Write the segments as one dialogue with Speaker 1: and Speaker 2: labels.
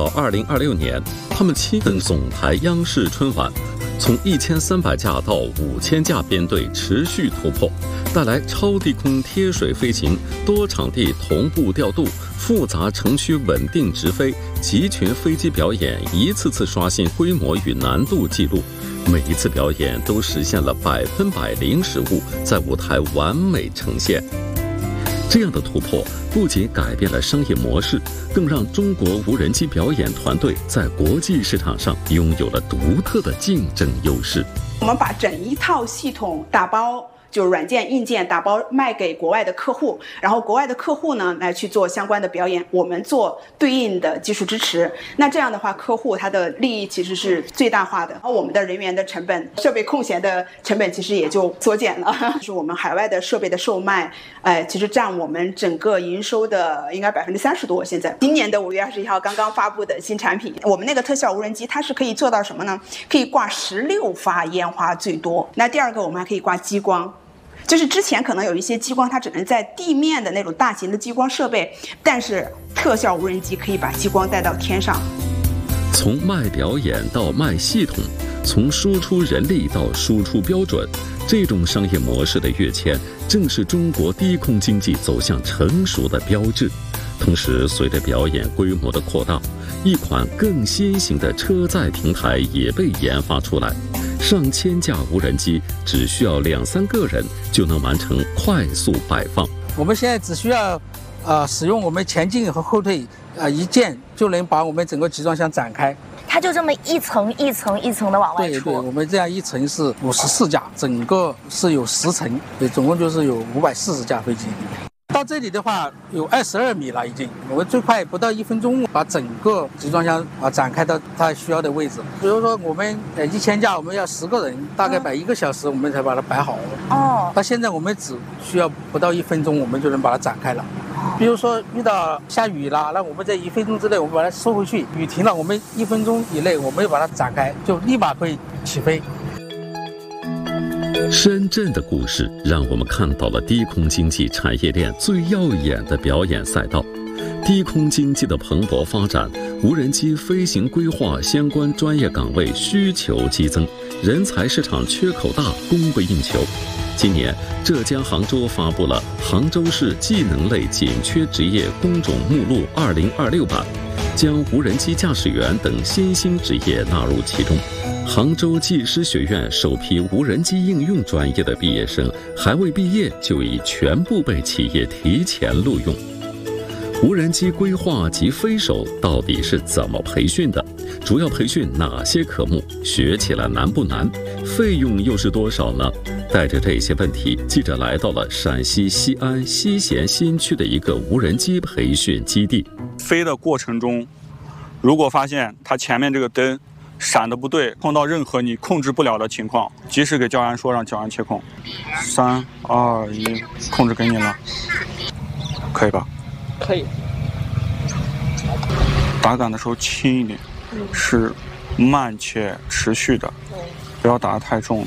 Speaker 1: 2026年，他们亲奔总台央视春晚，从1300架到5000架编队持续突破，带来超低空贴水飞行、多场地同步调度、复杂城区稳定直飞、集群飞机表演，一次次刷新规模与难度记录。每一次表演都实现了100%零失误，在舞台完美呈现。这样的突破不仅改变了商业模式，更让中国无人机表演团队在国际市场上拥有了独特的竞争优势。
Speaker 2: 我们把整一套系统打包，就软件硬件打包卖给国外的客户，然后国外的客户呢来去做相关的表演，我们做对应的技术支持。那这样的话，客户他的利益其实是最大化的，然后我们的人员的成本、设备空闲的成本其实也就缩减了。就是我们海外的设备的售卖，其实占我们整个营收的应该30%多。现在今年的5月21号刚刚发布的新产品，我们那个特效无人机它是可以做到什么呢？可以挂16发烟花最多。那第二个，我们还可以挂激光。就是之前可能有一些激光它只能在地面的那种大型的激光设备，但是特效无人机可以把激光带到天上。
Speaker 1: 从卖表演到卖系统，从输出人力到输出标准，这种商业模式的跃迁正是中国低空经济走向成熟的标志。同时，随着表演规模的扩大，一款更新型的车载平台也被研发出来。上千架无人机只需要2-3个人就能完成快速摆放。
Speaker 3: 我们现在只需要使用我们前进和后退一键就能把我们整个集装箱展开。
Speaker 4: 它就这么一层一层一层的往外出。
Speaker 3: 对，我们这样一层是54架，整个是有10层，总共就是有540架飞机。到这里的话有22米了，已经我们最快不到1分钟把整个集装箱展开到它需要的位置。比如说我们1000架我们要10个人，大概摆1个小时我们才把它摆好。到现在我们只需要不到1分钟我们就能把它展开了。比如说遇到下雨了，那我们在1分钟之内我们把它收回去，雨停了我们1分钟以内我们又把它展开，就立马可以起飞。
Speaker 1: 深圳的故事让我们看到了低空经济产业链最耀眼的表演赛道。低空经济的蓬勃发展，无人机飞行规划相关专业岗位需求激增，人才市场缺口大，供不应求。今年，浙江杭州发布了《杭州市技能类紧缺职业工种目录2026版》，将无人机驾驶员等新兴职业纳入其中。杭州技师学院首批无人机应用专业的毕业生还未毕业就已全部被企业提前录用。无人机规划及飞手到底是怎么培训的？主要培训哪些科目？学起来难不难？费用又是多少呢？带着这些问题，记者来到了陕西西安西咸新区的一个无人机培训基地。
Speaker 5: 飞的过程中，如果发现它前面这个灯闪的不对，碰到任何你控制不了的情况，及时给教员说，让教员切控。3、2、1，控制给你了，可以吧？
Speaker 3: 可以。
Speaker 5: 打杆的时候轻一点，是慢且持续的，不要打得太重。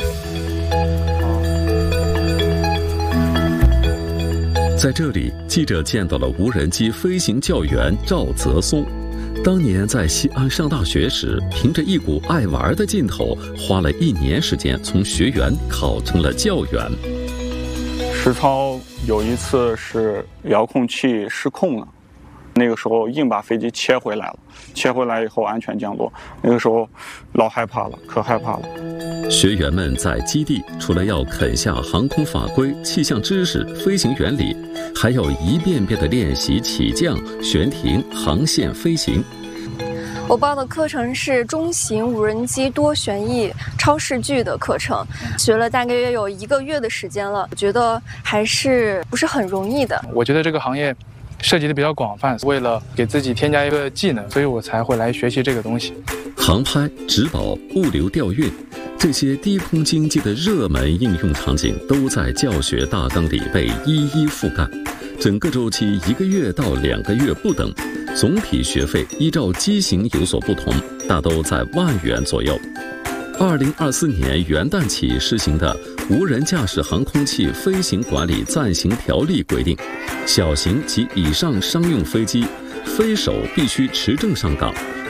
Speaker 1: 在这里，记者见到了无人机飞行教员赵泽松。当年在西安上大学时，凭着一股爱玩的劲头，花了1年时间从学员考成了教员。
Speaker 5: 实操有一次是遥控器失控了，那个时候硬把飞机切回来了，切回来以后安全降落，那个时候老害怕了，可害怕了。
Speaker 1: 学员们在基地除了要啃下航空法规、气象知识、飞行原理，还要一遍遍地练习起降、悬停、航线飞行。
Speaker 6: 我报的课程是中型无人机多旋翼超视距的课程，学了大概约有1个月的时间了，我觉得还是不是很容易的。
Speaker 7: 我觉得这个行业涉及的比较广泛，为了给自己添加一个技能，所以我才会来学习这个东西。
Speaker 1: 航拍、植保、物流调运，这些低空经济的热门应用场景都在教学大纲里被一一覆盖。整个周期1个月到2个月不等，总体学费依照机型有所不同，大都在1万元左右。2024年元旦起施行的《无人驾驶航空器飞行管理暂行条例》规定，小型及以上商用飞机飞手必须持证上岗，